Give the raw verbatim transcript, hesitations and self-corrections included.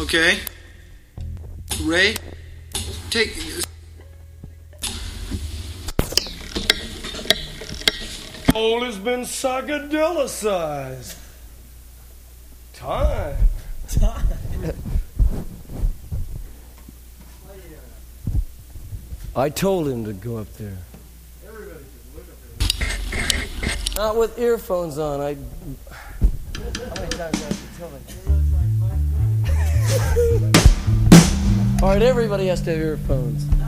Okay. Ray, take... All has been psychedelicized. Time. Time. I told him to go up there. Not with earphones on. I. How many times do I have to tell them? All right, everybody has to have earphones.